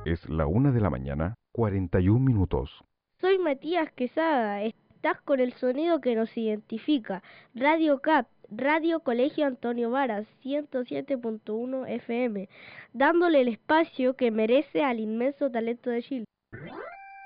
Es la 1 de la mañana, 41 minutos. Soy Matías Quesada, estás con el sonido que nos identifica. Radio CAP, Radio Colegio Antonio Varas, 107.1 FM, dándole el espacio que merece al inmenso talento de Chile.